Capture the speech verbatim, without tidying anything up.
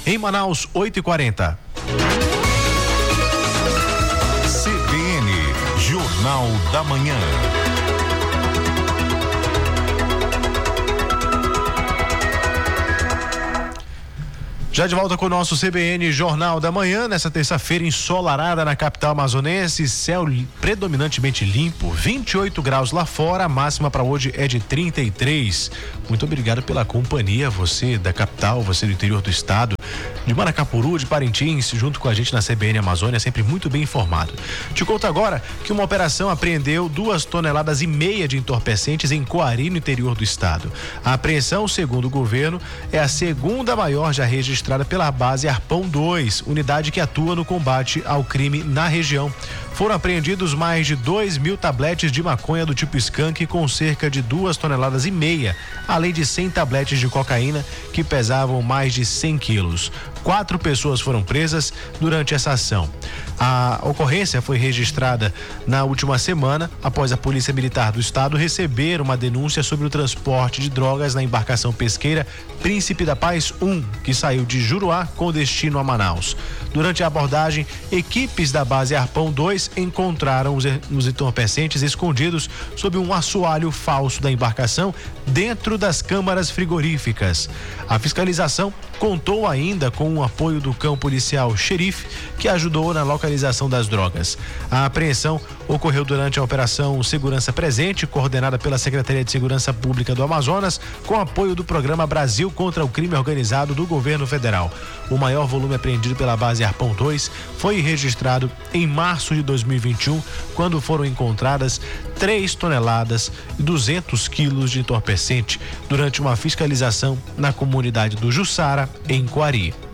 Em Manaus, oito e quarenta. C B N, Jornal da Manhã. Já de volta com o nosso C B N Jornal da Manhã, nessa terça-feira ensolarada na capital amazonense, céu predominantemente limpo, vinte e oito graus lá fora, a máxima para hoje é de trinta e três. Muito obrigado pela companhia, você da capital, você do interior do estado, de Maracapuru, de Parintins, junto com a gente na C B N Amazônia, sempre muito bem informado. Te conto agora que uma operação apreendeu duas toneladas e meia de entorpecentes em Coari, no interior do estado. A apreensão, segundo o governo, é a segunda maior já registrada pela base Arpão dois, unidade que atua no combate ao crime na região. Foram apreendidos mais de dois mil tabletes de maconha do tipo skunk com cerca de duas toneladas e meia, além de cem tabletes de cocaína que pesavam mais de cem quilos. Quatro pessoas foram presas durante essa ação. A ocorrência foi registrada na última semana, após a Polícia Militar do Estado receber uma denúncia sobre o transporte de drogas na embarcação pesqueira Príncipe da Paz um, que saiu de Juruá com destino a Manaus. Durante a abordagem, equipes da base Arpão dois encontraram os, os entorpecentes escondidos sob um assoalho falso da embarcação dentro das câmaras frigoríficas. A fiscalização contou ainda com o apoio do cão policial Xerife, que ajudou na localização das drogas. A apreensão ocorreu durante a Operação Segurança Presente, coordenada pela Secretaria de Segurança Pública do Amazonas, com apoio do Programa Brasil contra o Crime Organizado do Governo Federal. O maior volume apreendido pela base Arpão dois foi registrado em março de dois mil e vinte e um, quando foram encontradas três toneladas e duzentos quilos de entorpecente durante uma fiscalização na comunidade do Jussara, em Coari.